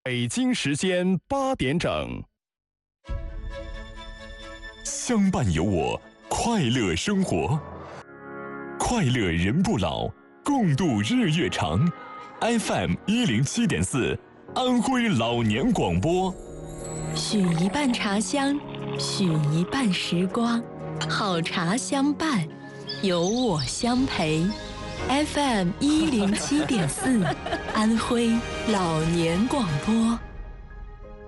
北京时间8点整， 相伴有我，快乐生活，快乐人不老，共度日月长。FM107.4，安徽老年广播。 许一半茶香，许一半时光，好茶相伴，有我相陪。FM107.4，安徽老年广播。